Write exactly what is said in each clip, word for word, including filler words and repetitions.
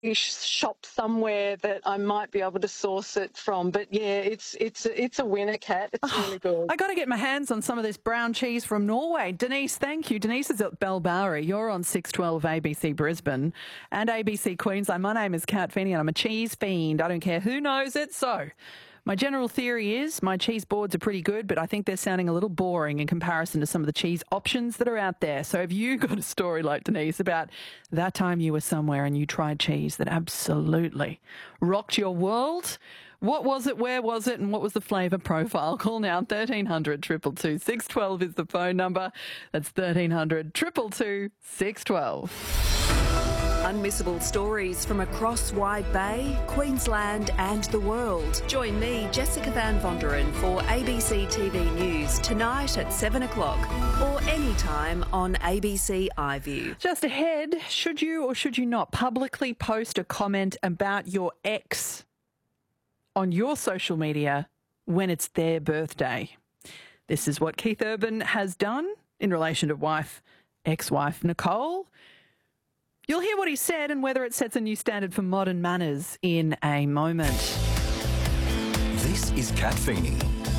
shop somewhere that I might be able to source it from. But yeah, it's it's it's a winner, Kat. It's oh, really good. I got to get my hands on some of this brown cheese from Norway. Denise, thank you. Denise is at Bellbowrie. You're on six twelve A B C Brisbane and A B C Queensland. My name is Kat Feeney and I'm a cheese fiend. I don't care who knows it. So my general theory is my cheese boards are pretty good, but I think they're sounding a little boring in comparison to some of the cheese options that are out there. So have you got a story like Denise about that time you were somewhere and you tried cheese that absolutely rocked your world? What was it, where was it, and what was the flavour profile? Call now, thirteen hundred, two two two, six one two is the phone number. That's thirteen hundred, two two two, six one two. Unmissable stories from across Wide Bay, Queensland and the world. Join me, Jessica Van Vonderen, for A B C T V News tonight at seven o'clock or anytime on A B C iView. Just ahead, should you or should you not publicly post a comment about your ex on your social media when it's their birthday? This is what Keith Urban has done in relation to wife, ex-wife Nicole. You'll hear what he said and whether it sets a new standard for modern manners in a moment. This is Kat Feeney.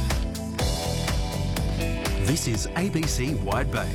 This is A B C Wide Bay.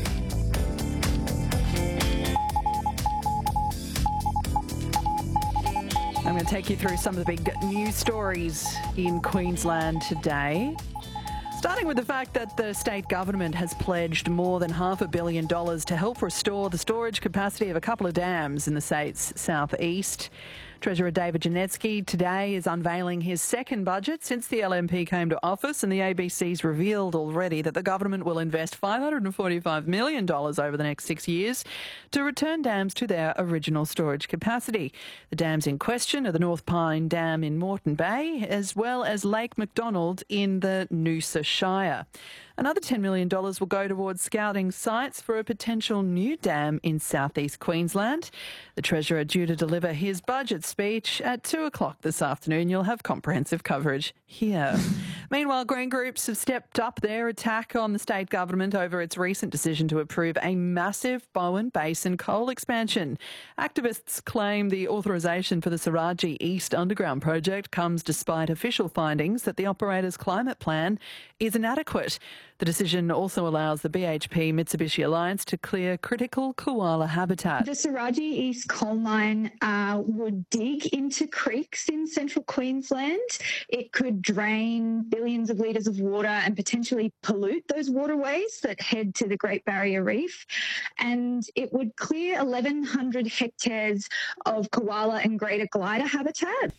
I'm going to take you through some of the big news stories in Queensland today. Starting with the fact that the state government has pledged more than half a billion dollars to help restore the storage capacity of a couple of dams in the state's southeast. Treasurer David Janetsky today is unveiling his second budget since the L N P came to office, and the A B C's revealed already that the government will invest five hundred forty-five million dollars over the next six years to return dams to their original storage capacity. The dams in question are the North Pine Dam in Moreton Bay, as well as Lake McDonald in the Noosa Shire. Another ten million dollars will go towards scouting sites for a potential new dam in southeast Queensland. The Treasurer due to deliver his budget speech at two o'clock this afternoon. You'll have comprehensive coverage here. Meanwhile, green groups have stepped up their attack on the state government over its recent decision to approve a massive Bowen Basin coal expansion. Activists claim the authorisation for the Saraji East Underground project comes despite official findings that the operator's climate plan is inadequate. The decision also allows the B H P Mitsubishi Alliance to clear critical koala habitat. The Saraji East coal mine uh, would dig into creeks in central Queensland. It could drain billions of litres of water and potentially pollute those waterways that head to the Great Barrier Reef. And it would clear eleven hundred hectares of koala and greater glider habitat.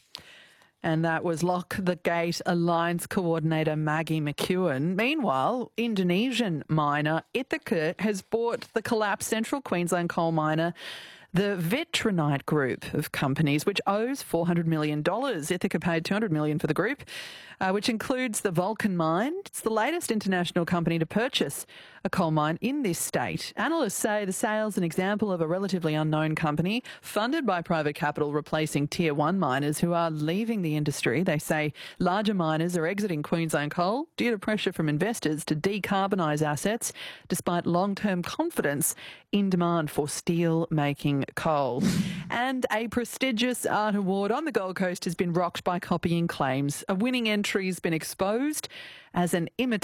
And that was Lock the Gate Alliance Coordinator Maggie McEwen. Meanwhile, Indonesian miner Ithaca has bought the collapsed Central Queensland coal miner, the Vitronite Group of companies, which owes four hundred million dollars. Ithaca paid two hundred million dollars for the group, uh, which includes the Vulcan mine. It's the latest international company to purchase a coal mine in this state. Analysts say the sale is an example of a relatively unknown company funded by private capital replacing tier one miners who are leaving the industry. They say larger miners are exiting Queensland coal due to pressure from investors to decarbonise assets despite long-term confidence in demand for steel-making coal. And a prestigious art award on the Gold Coast has been rocked by copying claims. A winning entry has been exposed as an imitation